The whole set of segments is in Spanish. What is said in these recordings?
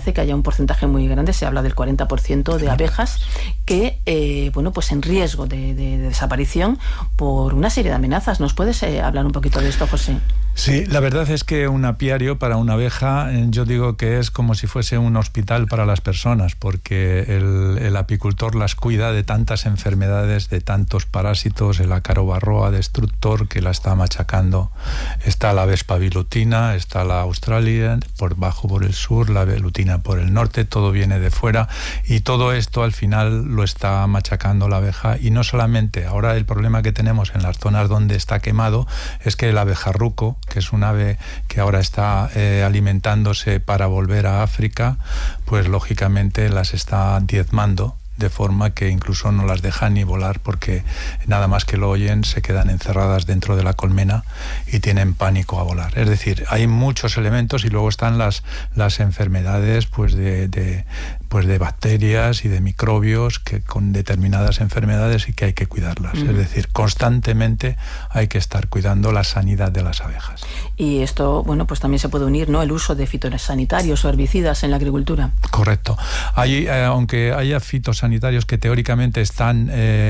hace que haya un porcentaje muy grande, se habla del 40% de abejas que, pues en riesgo de desaparición por una serie de amenazas. ¿Nos puedes hablar un poquito de esto, José? Sí, la verdad es que un apiario para una abeja, yo digo que es como si fuese un hospital para las personas, porque el apicultor las cuida de tantas enfermedades, de tantos parásitos, el ácaro varroa destructor que la está machacando. Está la vespa vilutina, está la australia por el sur, la velutina por el norte, todo viene de fuera, y todo esto al final lo está machacando la abeja. Y no solamente, ahora el problema que tenemos en las zonas donde está quemado es que el abejarruco, que es un ave que ahora está alimentándose para volver a África, pues lógicamente las está diezmando, de forma que incluso no las dejan ni volar, porque nada más que lo oyen se quedan encerradas dentro de la colmena y tienen pánico a volar. Es decir, hay muchos elementos, y luego están las enfermedades de bacterias y de microbios que con determinadas enfermedades y que hay que cuidarlas. Es decir, constantemente hay que estar cuidando la sanidad de las abejas. Y esto, pues también se puede unir, ¿no?, el uso de fitosanitarios o herbicidas en la agricultura. Correcto. Aunque haya fitosanitarios que teóricamente están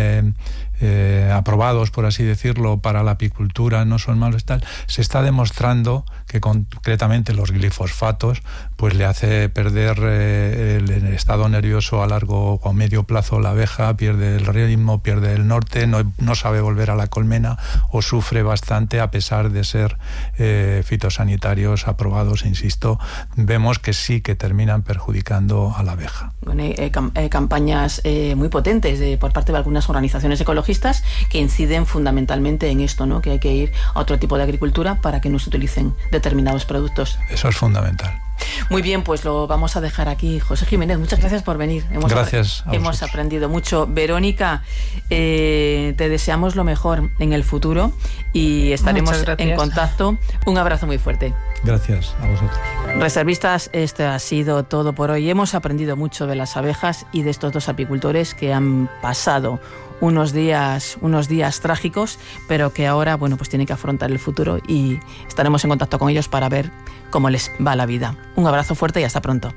aprobados, por así decirlo, para la apicultura, no son malos, se está demostrando que concretamente los glifosfatos pues le hace perder el estado nervioso a largo o a medio plazo la abeja, pierde el ritmo, pierde el norte, no sabe volver a la colmena o sufre bastante a pesar de ser fitosanitarios aprobados. Insisto, vemos que sí que terminan perjudicando a la abeja. Bueno, hay campañas muy potentes por parte de algunas organizaciones ecologistas que inciden fundamentalmente en esto, ¿no?, que hay que ir a otro tipo de agricultura para que no se utilicen determinados productos. Eso es fundamental. Muy bien, pues lo vamos a dejar aquí. José Jiménez, muchas gracias por venir. Gracias. Hemos aprendido mucho. Verónica, te deseamos lo mejor en el futuro y estaremos en contacto. Un abrazo muy fuerte. Gracias a vosotros. Reservistas, esto ha sido todo por hoy. Hemos aprendido mucho de las abejas y de estos dos apicultores que han pasado unos días trágicos, pero que ahora, pues tienen que afrontar el futuro, y estaremos en contacto con ellos para ver cómo les va la vida. Un abrazo fuerte y hasta pronto.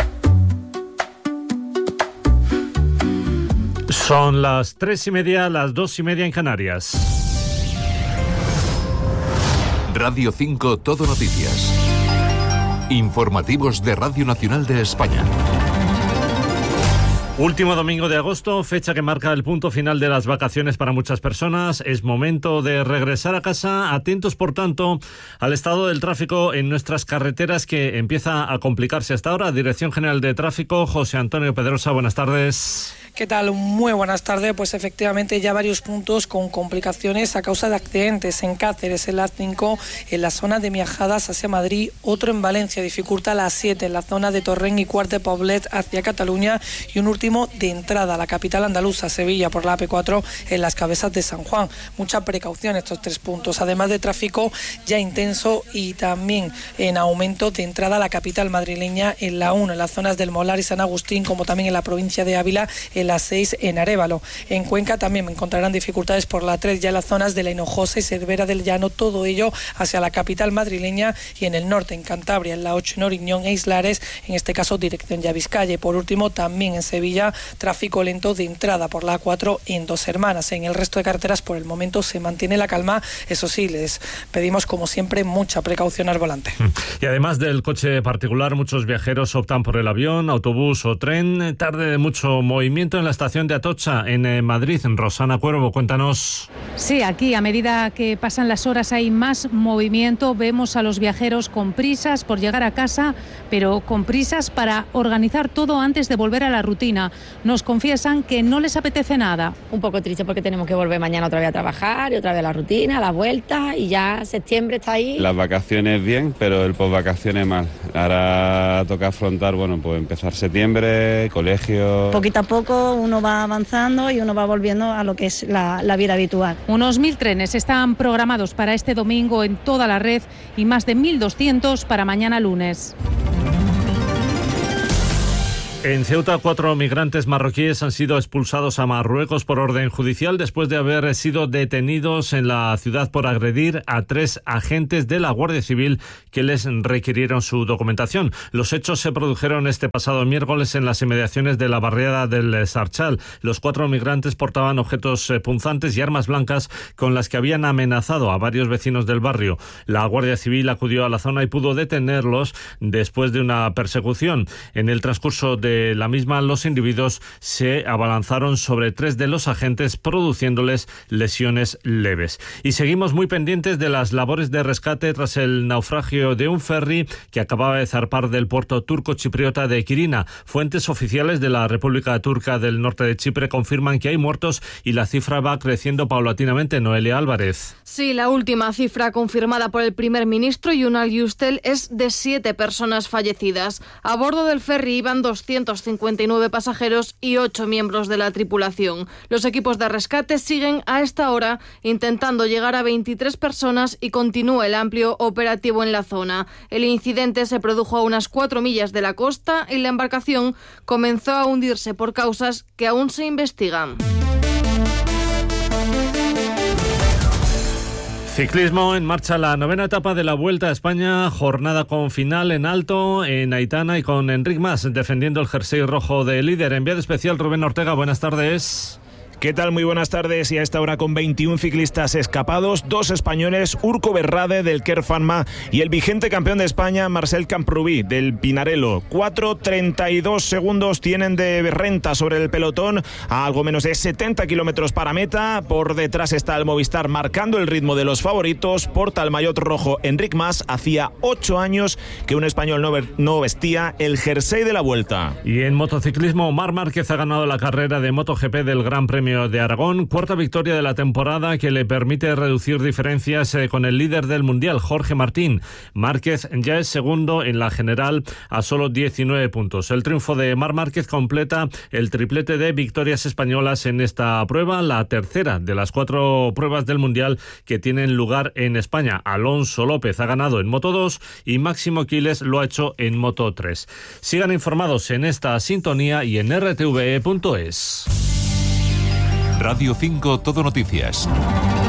Son las 3:30, las 2:30 en Canarias. Radio 5 Todo Noticias. Informativos de Radio Nacional de España. Último domingo de agosto, fecha que marca el punto final de las vacaciones para muchas personas. Es momento de regresar a casa. Atentos, por tanto, al estado del tráfico en nuestras carreteras, que empieza a complicarse hasta ahora. Dirección General de Tráfico, José Antonio Pedrosa, buenas tardes. ¿Qué tal? Muy buenas tardes. Pues efectivamente ya varios puntos con complicaciones a causa de accidentes. En Cáceres, el A5, en la zona de Miajadas hacia Madrid, otro en Valencia, dificulta la A7 en la zona de Torrent y Quart de Poblet hacia Cataluña, y un último de entrada a la capital andaluza, Sevilla, por la AP4 en las Cabezas de San Juan. Mucha precaución estos tres puntos, además de tráfico ya intenso y también en aumento de entrada a la capital madrileña en la 1, en las zonas del Molar y San Agustín, como también en la provincia de Ávila, en la 6 en Arévalo. En Cuenca también encontrarán dificultades por la 3, ya en las zonas de la Hinojosa y Cervera del Llano, todo ello hacia la capital madrileña, y en el norte, en Cantabria, en la 8 en Oriñón e Islares, en este caso dirección ya Vizcaya. Y por último, también en Sevilla, tráfico lento de entrada por la A4 en Dos Hermanas. En el resto de carreteras por el momento se mantiene la calma. Eso sí, les pedimos como siempre mucha precaución al volante. Y además del coche particular, muchos viajeros optan por el avión, autobús o tren. Tarde de mucho movimiento en la estación de Atocha, en Madrid. Rosana Cuervo, cuéntanos. Sí, aquí a medida que pasan las horas hay más movimiento. Vemos a los viajeros con prisas por llegar a casa, pero con prisas para organizar todo antes de volver a la rutina. Nos confiesan que no les apetece nada. Un poco triste porque tenemos que volver mañana otra vez a trabajar y otra vez a la rutina, a la vuelta, y ya septiembre está ahí. Las vacaciones bien, pero el posvacaciones mal. Ahora toca afrontar, pues empezar septiembre, colegio. Poquito a poco uno va avanzando y uno va volviendo a lo que es la vida habitual. Unos 1.000 trenes están programados para este domingo en toda la red y más de 1.200 para mañana lunes. En Ceuta, 4 migrantes marroquíes han sido expulsados a Marruecos por orden judicial después de haber sido detenidos en la ciudad por agredir a 3 agentes de la Guardia Civil que les requirieron su documentación. Los hechos se produjeron este pasado miércoles en las inmediaciones de la barriada del Sarchal. Los 4 migrantes portaban objetos punzantes y armas blancas con las que habían amenazado a varios vecinos del barrio. La Guardia Civil acudió a la zona y pudo detenerlos después de una persecución. En el transcurso de la misma, los individuos se abalanzaron sobre 3 de los agentes, produciéndoles lesiones leves. Y seguimos muy pendientes de las labores de rescate tras el naufragio de un ferry que acababa de zarpar del puerto turco-chipriota de Quirina. Fuentes oficiales de la República Turca del Norte de Chipre confirman que hay muertos y la cifra va creciendo paulatinamente. Noelia Álvarez. Sí, la última cifra confirmada por el primer ministro, Yunal Yustel, es de 7 personas fallecidas. A bordo del ferry iban 259 pasajeros y 8 miembros de la tripulación. Los equipos de rescate siguen a esta hora intentando llegar a 23 personas y continúa el amplio operativo en la zona. El incidente se produjo a unas 4 millas de la costa y la embarcación comenzó a hundirse por causas que aún se investigan. Ciclismo, en marcha la 9ª etapa de la Vuelta a España, jornada con final en alto en Aitana y con Enric Mas defendiendo el jersey rojo de líder. Enviado especial Rubén Ortega, buenas tardes. ¿Qué tal? Muy buenas tardes. Y a esta hora con 21 ciclistas escapados, 2 españoles, Urco Berrade del Kerfanma y el vigente campeón de España, Marcel Camprubí del Pinarello. 4:32 segundos tienen de renta sobre el pelotón, a algo menos de 70 kilómetros para meta. Por detrás está el Movistar marcando el ritmo de los favoritos. Porta el maillot rojo Enric Mas. Hacía 8 años que un español no vestía el jersey de la Vuelta. Y en motociclismo, Marc Márquez ha ganado la carrera de MotoGP del Gran Premio de Aragón, 4ª victoria de la temporada que le permite reducir diferencias con el líder del Mundial, Jorge Martín. Márquez ya es segundo en la general a solo 19 puntos. El triunfo de Marc Márquez completa el triplete de victorias españolas en esta prueba, la tercera de las 4 pruebas del Mundial que tienen lugar en España. Alonso López ha ganado en Moto 2 y Máximo Quiles lo ha hecho en Moto 3. Sigan informados en esta sintonía y en rtve.es. Radio 5 Todo Noticias.